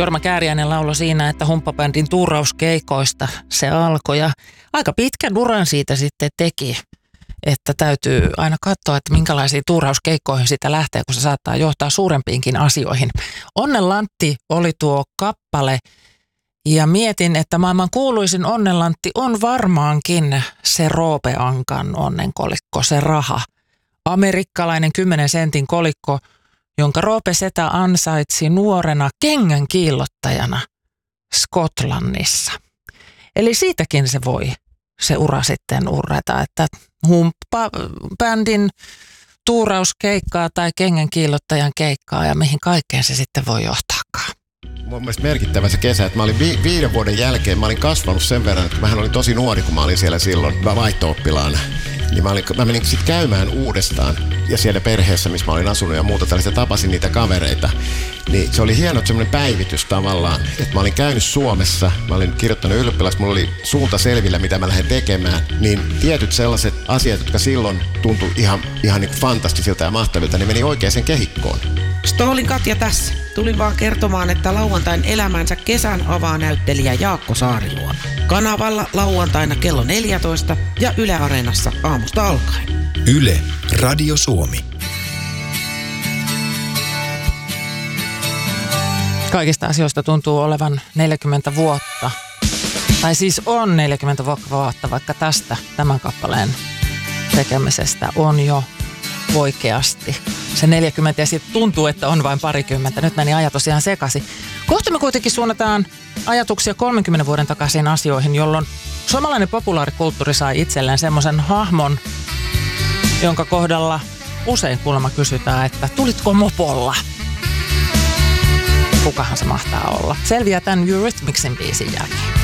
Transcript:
Jorma Kääriäinen lauloi siinä, että humppabändin tuurauskeikoista se alkoi ja aika pitkän uran siitä sitten teki. Että täytyy aina katsoa, että minkälaisiin tuurauskeikkoihin sitä lähtee, kun se saattaa johtaa suurempiinkin asioihin. Onnenlantti oli tuo kappale ja mietin, että maailman kuuluisin onnenlantti on varmaankin se Roope Ankan onnenkolikko, se raha. Amerikkalainen 10 sentin kolikko, jonka Roope Setä ansaitsi nuorena kengän kiillottajana Skotlannissa. Eli siitäkin se ura sitten urrata, että humppabändin tuurauskeikkaa tai kengän kiillottajan keikkaa ja mihin kaikkeen se sitten voi johtaakaan. Mun mielestä merkittävä se kesä, että mä olin 5 vuoden jälkeen, mä olin kasvanut sen verran, että mähän olin tosi nuori, kun mä olin siellä silloin vaihto-oppilaana. Niin mä menin sitten käymään uudestaan ja siellä perheessä, missä mä olin asunut ja muuta tällaista, tapasin niitä kavereita. Niin se oli hieno semmoinen päivitys tavallaan, että mä olin käynyt Suomessa, mä olin kirjoittanut ylioppilaksi, mulla oli suunta selvillä, mitä mä lähden tekemään. Niin tietyt sellaiset asiat, jotka silloin tuntui ihan niin kuin fantastisilta ja mahtavilta, niin meni oikeaan kehikkoon. Stoolin Katja tässä. Tulin vaan kertomaan, että lauantain elämänsä kesän avaa näyttelijä Jaakko Saariluoto. Kanavalla lauantaina kello 14 ja Yle Areenassa aamusta alkaen. Yle, Radio Suomi. Kaikista asioista tuntuu olevan 40 vuotta. Tai siis on 40 vuotta, vaikka tämän kappaleen tekemisestä on jo oikeasti se 40 ja sitten tuntuu, että on vain parikymmentä. Nyt meni ajatus ihan sekaisin. Kohta me kuitenkin suunnataan ajatuksia 30 vuoden takaisin asioihin, jolloin suomalainen populaarikulttuuri sai itselleen semmoisen hahmon, jonka kohdalla usein kuulemma kysytään, että tulitko mopolla? Kukahan se mahtaa olla? Selviää tämän Eurythmicsin biisin jälkeen.